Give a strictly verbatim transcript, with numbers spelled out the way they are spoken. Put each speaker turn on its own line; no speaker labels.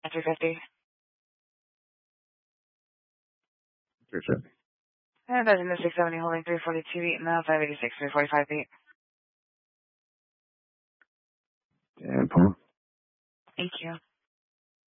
three fifty.
three fifty.
And that's in the six seventy, holding three forty-two feet, and now five eighty-six, three forty-five feet.
And Paul.
Thank you.